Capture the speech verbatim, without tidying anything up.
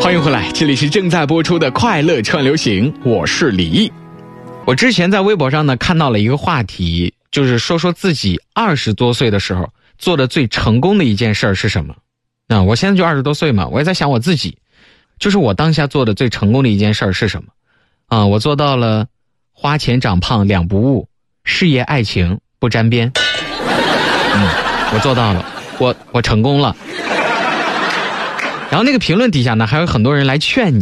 欢迎回来，这里是正在播出的快乐串流行，我是李毅。我之前在微博上呢看到了一个话题，就是说说自己二十多岁的时候做的最成功的一件事儿是什么。那我现在就二十多岁嘛，我也在想我自己，就是我当下做的最成功的一件事儿是什么啊？我做到了花钱长胖两不误，事业爱情不沾边。嗯，我做到了，我我成功了。然后那个评论底下呢，还有很多人来劝你。